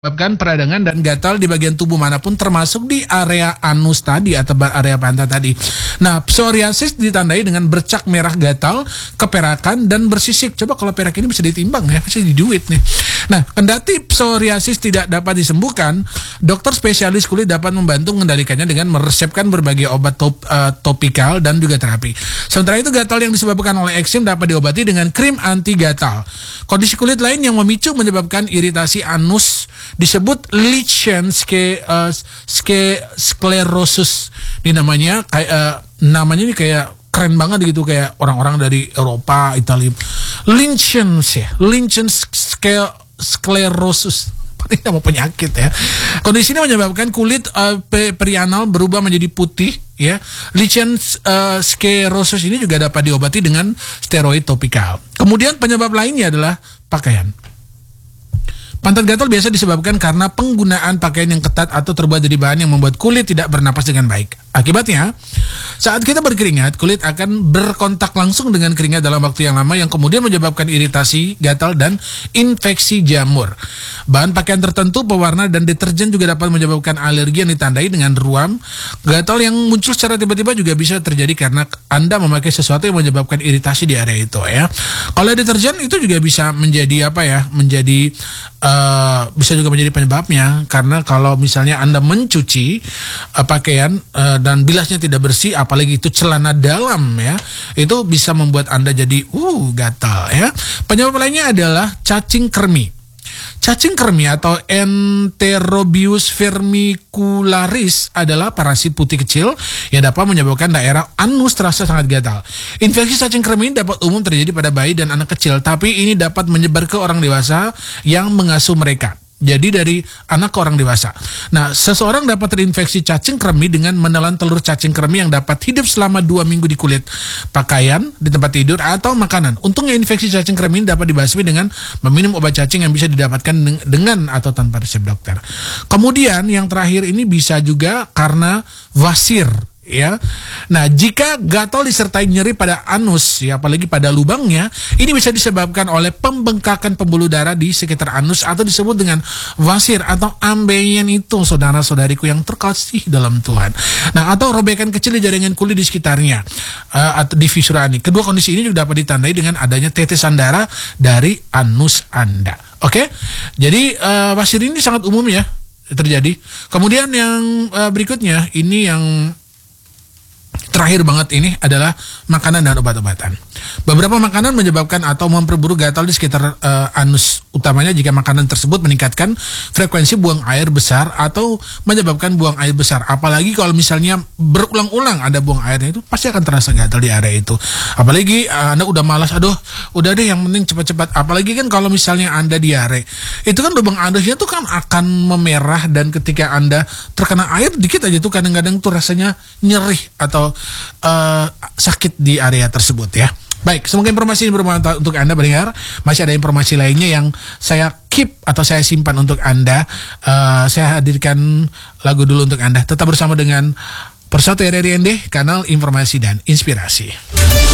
Menyebabkan peradangan dan gatal di bagian tubuh manapun termasuk di area anus tadi atau area pantat tadi. Nah, psoriasis ditandai dengan bercak merah gatal, keperakan, dan bersisik. Coba kalau perak ini bisa ditimbang ya, bisa di duit nih. Nah, kendati psoriasis tidak dapat disembuhkan, dokter spesialis kulit dapat membantu mengendalikannya dengan meresepkan berbagai obat topikal dan juga terapi. Sementara itu gatal yang disebabkan oleh eksim dapat diobati dengan krim anti gatal. Kondisi kulit lain yang memicu menyebabkan iritasi anus disebut lichen sclerosus. Ini namanya namanya ini kayak keren banget gitu, kayak orang-orang dari Eropa, Italia. Lichen sclerosus. Ini nama penyakit ya. Kondisi ini menyebabkan kulit perianal berubah menjadi putih ya. Lichen sclerosus ini juga dapat diobati dengan steroid topikal. Kemudian penyebab lainnya adalah pakaian. Pantat gatal biasa disebabkan karena penggunaan pakaian yang ketat atau terbuat dari bahan yang membuat kulit tidak bernapas dengan baik. Akibatnya, saat kita berkeringat, kulit akan berkontak langsung dengan keringat dalam waktu yang lama yang kemudian menyebabkan iritasi, gatal, dan infeksi jamur. Bahan pakaian tertentu, pewarna, dan deterjen juga dapat menyebabkan alergi yang ditandai dengan ruam. Gatal yang muncul secara tiba-tiba juga bisa terjadi karena Anda memakai sesuatu yang menyebabkan iritasi di area itu ya. Kalau deterjen itu juga bisa menjadi bisa juga menjadi penyebabnya, karena kalau misalnya Anda mencuci pakaian dan bilasnya tidak bersih, apalagi itu celana dalam ya, itu bisa membuat Anda jadi gatal ya. Penyebab lainnya adalah cacing kremi. Cacing kremi atau Enterobius vermicularis adalah parasit putih kecil yang dapat menyebabkan daerah anus terasa sangat gatal. Infeksi cacing kremi dapat umum terjadi pada bayi dan anak kecil, tapi ini dapat menyebar ke orang dewasa yang mengasuh mereka. Jadi dari anak ke orang dewasa. Nah, seseorang dapat terinfeksi cacing kremi dengan menelan telur cacing kremi yang dapat hidup selama 2 minggu di kulit, pakaian, di tempat tidur, atau makanan. Untungnya infeksi cacing kremi dapat dibasmi dengan meminum obat cacing yang bisa didapatkan dengan atau tanpa resep dokter. Kemudian yang terakhir ini bisa juga karena wasir. Ya, nah jika gatal disertai nyeri pada anus, ya apalagi pada lubangnya, ini bisa disebabkan oleh pembengkakan pembuluh darah di sekitar anus atau disebut dengan wasir atau ambeien itu, saudara-saudariku yang terkasih dalam Tuhan. Nah, atau robekan kecil di jaringan kulit di sekitarnya atau di visura ini. Kedua kondisi ini juga dapat ditandai dengan adanya tetesan darah dari anus Anda. Oke, jadi wasir ini sangat umum ya terjadi. Kemudian yang berikutnya ini yang terakhir banget ini adalah makanan dan obat-obatan. Beberapa makanan menyebabkan atau memperburuk gatal di sekitar anus, utamanya jika makanan tersebut meningkatkan frekuensi buang air besar atau menyebabkan buang air besar. Apalagi kalau misalnya berulang-ulang Anda buang airnya, itu pasti akan terasa gatal di area itu. Apalagi Anda udah malas, udah deh yang penting cepat-cepat. Apalagi kan kalau misalnya Anda diare, itu kan lubang anusnya tuh kan akan memerah, dan ketika Anda terkena air dikit aja tuh kadang-kadang tuh rasanya nyeri atau sakit di area tersebut ya. Baik, semoga informasi ini bermanfaat untuk Anda pendengar. Masih ada informasi lainnya yang saya keep atau saya simpan untuk Anda. Saya hadirkan lagu dulu untuk Anda. Tetap bersama dengan Persatu RRI ND, kanal informasi dan inspirasi.